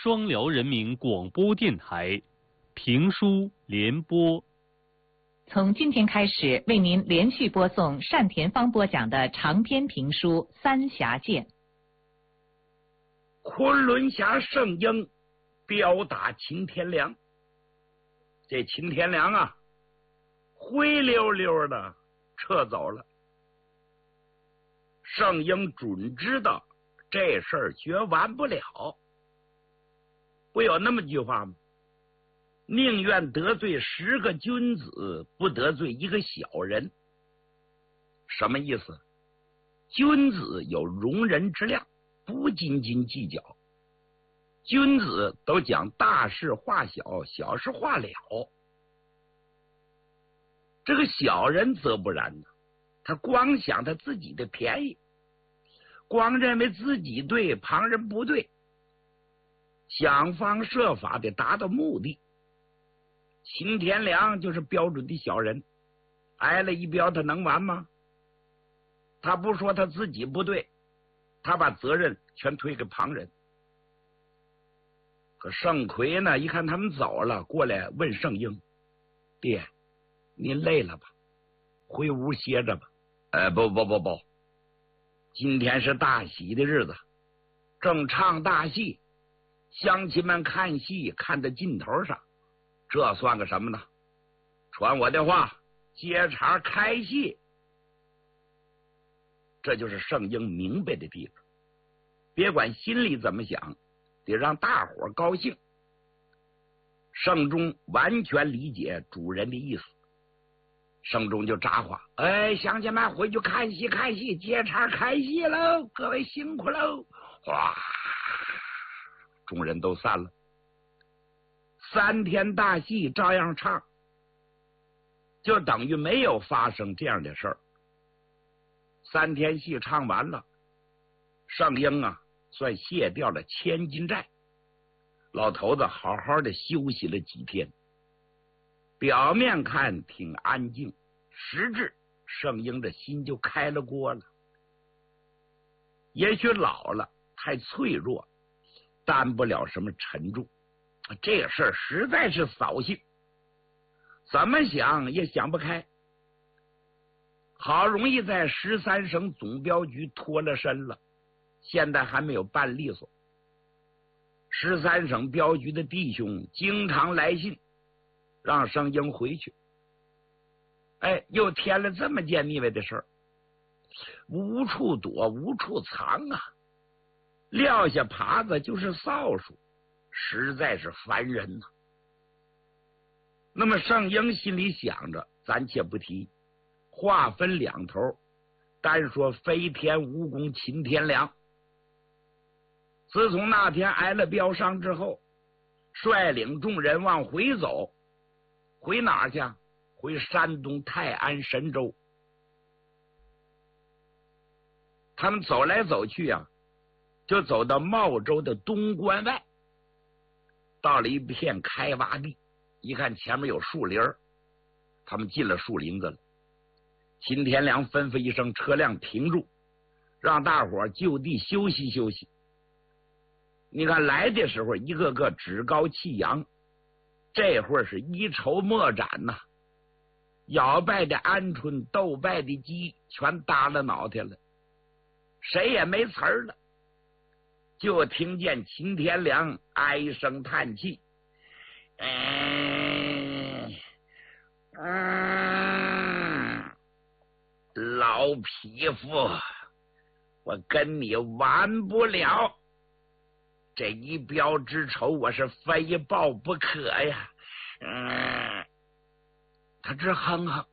双辽人民广播电台评书联播。 从今天开始，为您连续播送单田芳播讲的长篇评书《三峡剑》。 昆仑峡圣婴彪打秦天良，这秦天良啊，灰溜溜的撤走了。圣婴准知道这事儿绝完不了，不有那么句话吗？宁愿得罪10个君子，不得罪一个小人。什么意思？君子有容人之量，不斤斤计较。君子都讲大事化小，小事化了。这个小人则不然呢，他光想他自己的便宜，光认为自己对，旁人不对，想方设法的达到目的。秦天良就是标准的小人，挨了一镖他能完吗？他不说他自己不对，他把责任全推给旁人。可盛奎呢，一看他们走了，过来问圣婴：“爹，您累了吧？回屋歇着吧。”不，今天是大喜的日子，正唱大戏，乡亲们看戏看到尽头上，这算个什么呢？传我的话，接茬开戏。这就是圣婴明白的地方，别管心里怎么想，得让大伙高兴。圣忠完全理解主人的意思，圣忠就扎话：“乡亲们回去看戏看戏，接茬开戏喽，各位辛苦喽！”哗，众人都散了。3天大戏照样唱，就等于没有发生这样的事儿。3天戏唱完了，圣婴啊算卸掉了千金债，老头子好好的休息了几天。表面看挺安静，实质圣婴的心就开了锅了。也许老了太脆弱，担不了什么沉重，这个事儿实在是扫兴，怎么想也想不开。好容易在13省总镖局脱了身了，现在还没有办利索。13省镖局的弟兄经常来信让圣婴回去，又添了这么件腻歪的事儿，无处躲无处藏啊，撂下耙子就是扫帚，实在是烦人呐。那么圣婴心里想着，暂且不提，话分两头，单说飞天蜈蚣秦天良。自从那天挨了镖伤之后，率领众人往回走，回哪儿去？回山东泰安神州。他们走来走去啊，就走到茂州的东关外，到了一片开洼地，一看前面有树林，他们进了树林子了。秦天良吩咐一声，车辆停住，让大伙就地休息休息。你看来的时候一个个趾高气扬，这会儿是一筹莫展呐，摇摆的鹌鹑斗败的鸡全耷了脑袋了，谁也没词儿了，就听见秦天良唉声叹气：“老匹夫，我跟你完不了，这一镖之仇我是非报不可呀。”他直哼哼。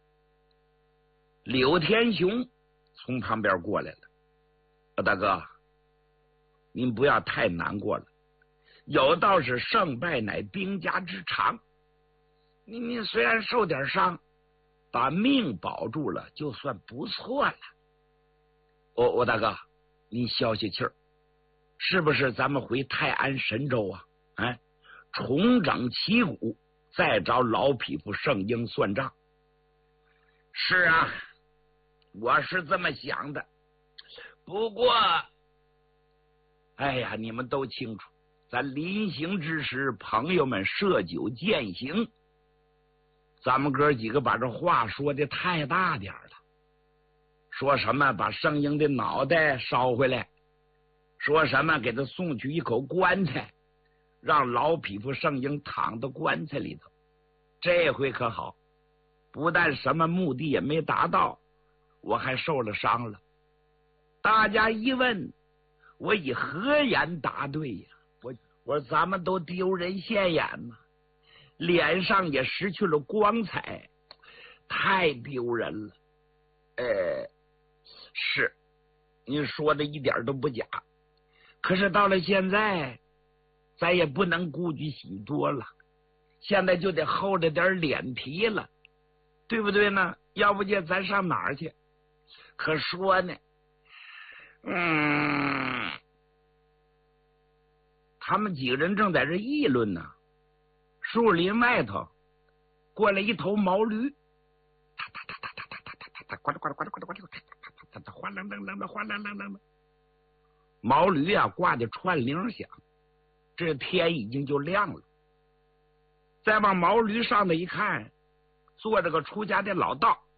柳天雄从旁边过来了：“大哥，您不要太难过了，有道是胜败乃兵家之常，您虽然受点伤，把命保住了就算不错了。我大哥，您消消气儿，是不是咱们回泰安神州啊？重整旗鼓，再找老匹夫圣婴算账？”“是啊，我是这么想的，不过，你们都清楚， 咱临行之时，朋友们设酒饯行，咱们哥几个把这话说的太大点了，说什么把圣婴的脑袋烧回来，说什么给他送去一口棺材，让老匹夫圣婴躺到棺材里头。这回可好，不但什么目的也没达到，我还受了伤了。大家一问，我以何言答对呀？我说咱们都丢人现眼呐，脸上也失去了光彩，太丢人了。是，你说的一点都不假。可是到了现在，咱也不能顾忌许多了，现在就得厚着点脸皮了，对不对呢？要不然咱上哪儿去？可说呢，他们几个人正在这议论呢，树林外头过来一头毛驴，哒哒哒哒哒哒哒哒哒，呱啦呱啦呱啦呱啦呱啦，哒哒哗啷啷啷的，哗啷啷啷的。毛驴啊挂的串铃响，这天已经就亮了。再往毛驴上头一看，坐着个出家的老道，